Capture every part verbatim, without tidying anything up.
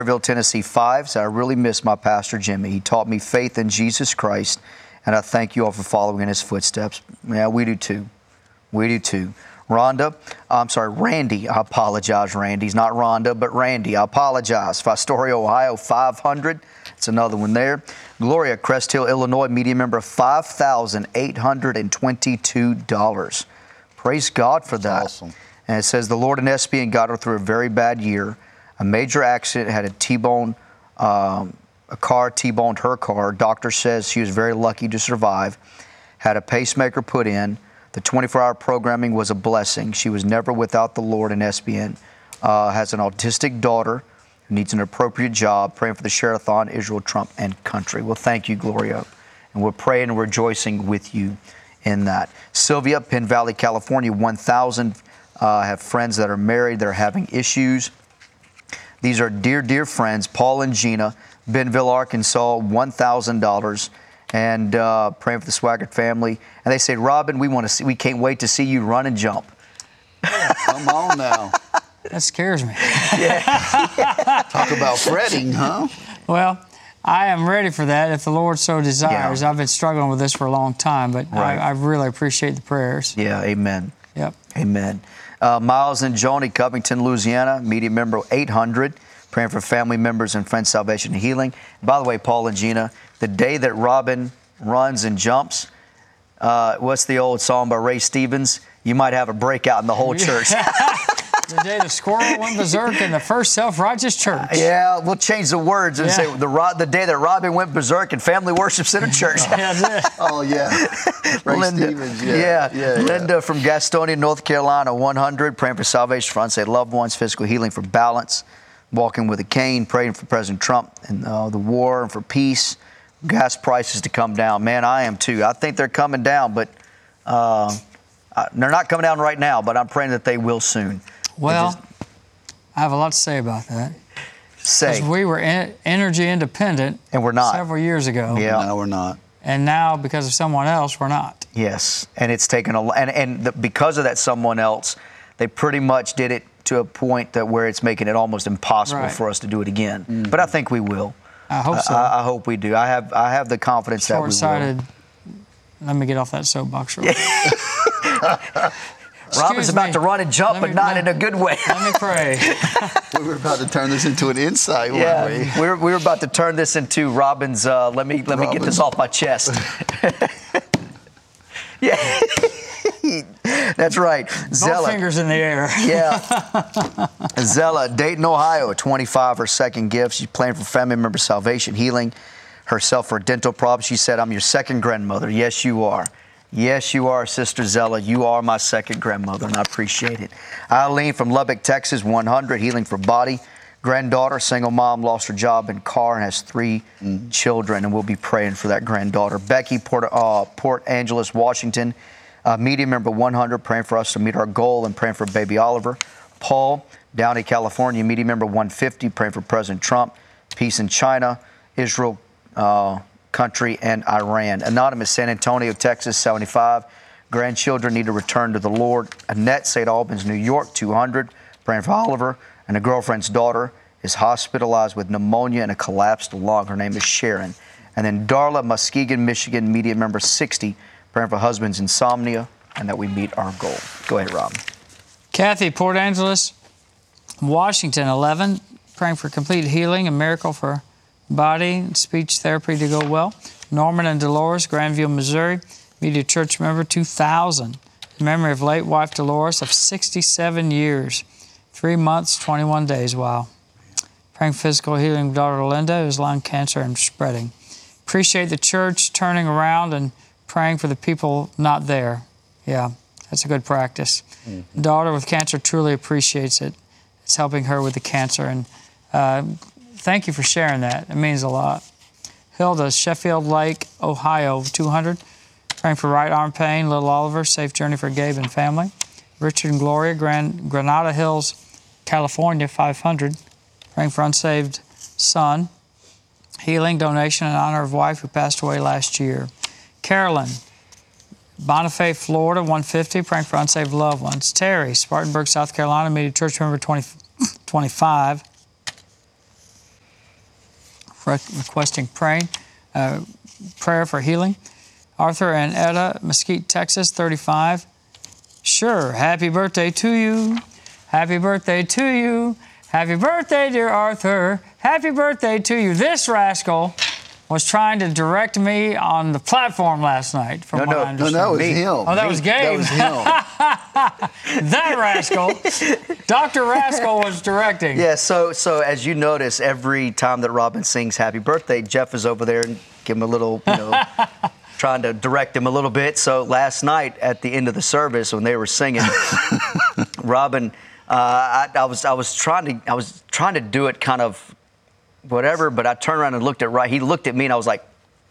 Tennessee five, so I really miss my pastor Jimmy. He taught me faith in Jesus Christ, and I thank you all for following in his footsteps. Yeah, we do too. We do too. Rhonda, I'm sorry, Randy. I apologize, Randy. He's not Rhonda, but Randy. I apologize. Fostoria, Ohio, five hundred. It's another one there. Gloria, Crest Hill, Illinois, media member, five thousand eight hundred twenty-two dollars. Praise God for that. That's awesome. And it says the Lord and S B N got her through a very bad year. A major accident had a T-bone, um, a car T-boned her car. Doctor says she was very lucky to survive. Had a pacemaker put in. The twenty-four hour programming was a blessing. She was never without the Lord and S B N. Uh, has an autistic daughter who needs an appropriate job. Praying for the Share-a-thon, Israel, Trump, and country. Well, thank you, Gloria. And we're praying and rejoicing with you in that. Sylvia, Penn Valley, California, one thousand. Uh, have friends that are married. They're having issues. These are dear, dear friends, Paul and Gina, Benville, Arkansas, one thousand dollars, and uh, praying for the Swaggart family. And they say, Robin, we want to see, we can't wait to see you run and jump. Come on now. That scares me. Yeah. Talk about fretting, huh? Well, I am ready for that if the Lord so desires. Yeah. I've been struggling with this for a long time, but Right. I, I really appreciate the prayers. Yeah, amen. Yep. Amen. Uh, Miles and Joni, Covington, Louisiana, media member eight hundred, praying for family members and friends, salvation and healing. By the way, Paul and Gina, the day that Robin runs and jumps, uh, what's the old song by Ray Stevens? You might have a breakout in the whole church. The day the squirrel went berserk in the first self-righteous church. Yeah, we'll change the words and Yeah. say the ro- the day that Robin went berserk and family worship center church. Yeah, that's it. Oh, yeah. Ray Linda, Stevens, yeah, yeah. yeah, yeah. Linda from Gastonia, North Carolina, one hundred, praying for salvation for unsaved loved ones, physical healing for balance, walking with a cane, praying for President Trump and uh, the war and for peace, gas prices to come down. Man, I am too. I think they're coming down, but uh, uh, they're not coming down right now, but I'm praying that they will soon. Well, just- I have a lot to say about that. Say, Because we were en- energy independent and we're not. several years ago. Yeah. No, we're not. And now, because of someone else, we're not. Yes, and it's taken a and and the, because of that someone else, they pretty much did it to a point that where it's making it almost impossible Right. for us to do it again. Mm-hmm. But I think we will. I hope so. I, I hope we do. I have I have the confidence that we will. Short-sighted. Let me get off that soapbox real quick. Robin's Excuse about me. to run and jump, Let but me- not let- in a good way. Let me pray. We were about to turn this into an insight, Yeah, weren't we? we were, we were about to turn this into Robin's. Uh, let me let me get this Robin's- off my chest. Yeah, that's right. Both Zella. fingers in the air. Yeah. Zella, Dayton, Ohio, twenty-five, her second gift. She's praying for family member salvation, healing herself for a dental problem. She said, I'm your second grandmother. Yes, you are. Yes, you are, Sister Zella. You are my second grandmother, and I appreciate it. Eileen from Lubbock, Texas, one hundred, healing for body. Granddaughter, single mom, lost her job and car and has three mm. children, and we'll be praying for that granddaughter. Becky, Port, uh, Port Angeles, Washington, uh, media member one hundred, praying for us to meet our goal and praying for baby Oliver. Paul, Downey, California, media member one fifty, praying for President Trump, peace in China, Israel, uh, country, and Iran. Anonymous, San Antonio, Texas, seventy-five, grandchildren need to return to the Lord. Annette, Saint Albans, New York, two hundred, praying for Oliver. And a girlfriend's daughter is hospitalized with pneumonia and a collapsed lung. Her name is Sharon. And then Darla, Muskegon, Michigan, media member sixty, praying for husband's insomnia and that we meet our goal. Go ahead, Rob. Kathy, Port Angeles, Washington, eleven, praying for complete healing, a miracle for body and speech therapy to go well. Norman and Dolores, Grandview, Missouri, media church member, two thousand, in memory of late wife Dolores of sixty-seven years. Three months, twenty-one days. Wow. Praying physical healing of daughter Linda, who has lung cancer and spreading. Appreciate the church turning around and praying for the people not there. Yeah, that's a good practice. Mm-hmm. Daughter with cancer truly appreciates it. It's helping her with the cancer. And uh, thank you for sharing that. It means a lot. Hilda, Sheffield Lake, Ohio, two hundred. Praying for right arm pain. Little Oliver, safe journey for Gabe and family. Richard and Gloria, Gran- Granada Hills, California, five hundred, praying for unsaved son. Healing donation in honor of wife who passed away last year. Carolyn, Bonifay, Florida, one fifty, praying for unsaved loved ones. Terry, Spartanburg, South Carolina, media church member twenty, twenty-five, re- requesting praying, uh, prayer for healing. Arthur and Etta, Mesquite, Texas, thirty-five. Sure, happy birthday to you. Happy birthday to you. Happy birthday, dear Arthur. Happy birthday to you. This rascal was trying to direct me on the platform last night, from No, what no, I No, understand. that was Me. him. Oh, that Me. was Gabe. That was him. That rascal. Doctor Rascal was directing. Yeah, so so as you notice, every time that Robin sings Happy Birthday, Jeff is over there and give him a little, you know, trying to direct him a little bit. So last night at the end of the service when they were singing, Robin, uh, I, I was I was trying to I was trying to do it kind of whatever, but I turned around and looked at right. He looked at me and I was like,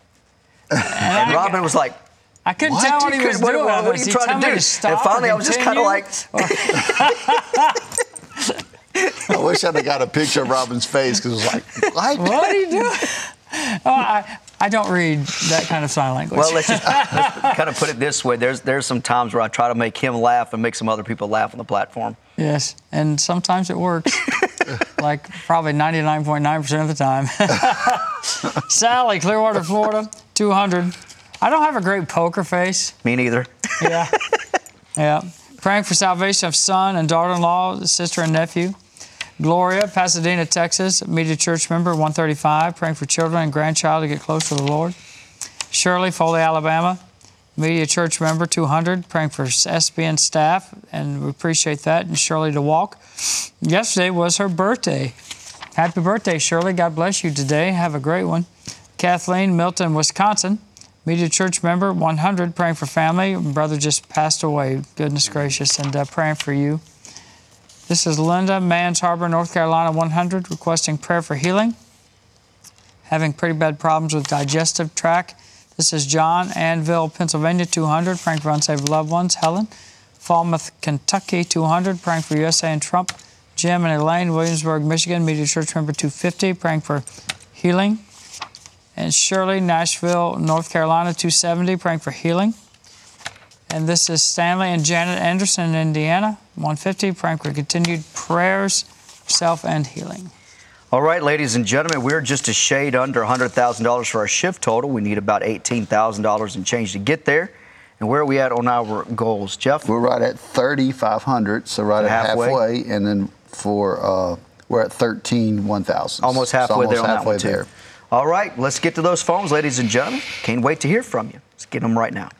and Robin was like, I couldn't What? tell what he You was couldn't- what- doing. what- what are Was you he trying to telling me do? stop And or finally I was just kinda continue? like- I wish I'd have got a picture of Robin's face because it was like, what? What are you doing? Oh, I, I don't read that kind of sign language. well, let's just let's kind of put it this way. There's there's some times where I try to make him laugh and make some other people laugh on the platform. Yes, and sometimes it works. Like probably ninety-nine point nine percent of the time. Sally, Clearwater, Florida, two hundred. I don't have a great poker face. Me neither. Yeah. Yeah. Praying for salvation of son and daughter-in-law, sister and nephew. Gloria, Pasadena, Texas, Media Church member, one thirty-five. Praying for children and grandchild to get close to the Lord. Shirley, Foley, Alabama, Media Church member, two hundred. Praying for S B N staff, and we appreciate that. And Shirley to walk. Yesterday was her birthday. Happy birthday, Shirley. God bless you today. Have a great one. Kathleen, Milton, Wisconsin. Media Church member, one hundred, praying for family. Brother just passed away. Goodness gracious, and uh, praying for you. This is Linda, Mans Harbor, North Carolina, one hundred, requesting prayer for healing. Having pretty bad problems with digestive tract. This is John, Annville, Pennsylvania, two hundred, praying for unsaved loved ones. Helen, Falmouth, Kentucky, two hundred, praying for U S A and Trump. Jim and Elaine, Williamsburg, Michigan, Media Church member, two fifty, praying for healing. And Shirley, Nashville, North Carolina, two seventy, praying for healing. And this is Stanley and Janet Anderson in Indiana, one fifty, praying for continued prayers, self and healing. All right, ladies and gentlemen, we're just a shade under one hundred thousand dollars for our shift total. We need about eighteen thousand dollars in change to get there. And where are we at on our goals, Jeff? We're right at thirty-five hundred, so right So at halfway. halfway. And then for, uh, we're at thirteen one thousand. Almost halfway almost there on halfway that one, too. there. All right, let's get to those phones, ladies and gentlemen. Can't wait to hear from you. Let's get them right now.